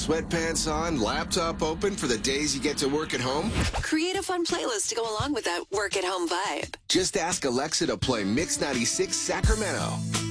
sweatpants on, laptop open for the days you get to work at home? Create a fun playlist to go along with that work-at-home vibe. Just ask Alexa to play Mix 96 Sacramento.